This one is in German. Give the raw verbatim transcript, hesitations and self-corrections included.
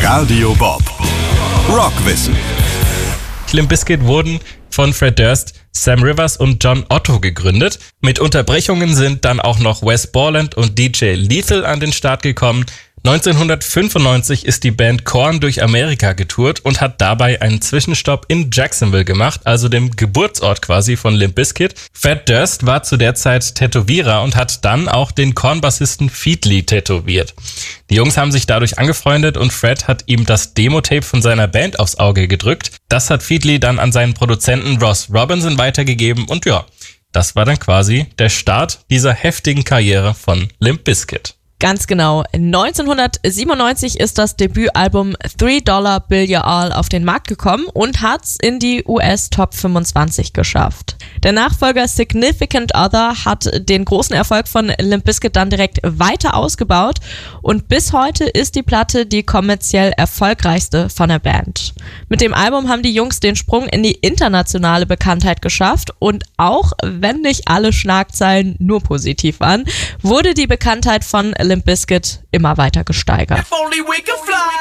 Radio Bob. Rockwissen. Limp Bizkit wurden von Fred Durst, Sam Rivers und John Otto gegründet. Mit Unterbrechungen sind dann auch noch Wes Borland und D J Lethal an den Start gekommen. neunzehnhundertfünfundneunzig ist die Band Korn durch Amerika getourt und hat dabei einen Zwischenstopp in Jacksonville gemacht, also dem Geburtsort quasi von Limp Bizkit. Fred Durst war zu der Zeit Tätowierer und hat dann auch den Korn-Bassisten Feedly tätowiert. Die Jungs haben sich dadurch angefreundet und Fred hat ihm das Demo-Tape von seiner Band aufs Auge gedrückt. Das hat Feedly dann an seinen Produzenten Ross Robinson weitergegeben und ja, das war dann quasi der Start dieser heftigen Karriere von Limp Bizkit. Ganz genau. neunzehnhundertsiebenundneunzig ist das Debütalbum Three Dollar Bill Ya All auf den Markt gekommen und hat's in die U S Top fünfundzwanzig geschafft. Der Nachfolger Significant Other hat den großen Erfolg von Limp Bizkit dann direkt weiter ausgebaut und bis heute ist die Platte die kommerziell erfolgreichste von der Band. Mit dem Album haben die Jungs den Sprung in die internationale Bekanntheit geschafft und auch wenn nicht alle Schlagzeilen nur positiv waren, wurde die Bekanntheit von Limp Bizkit immer weiter gesteigert.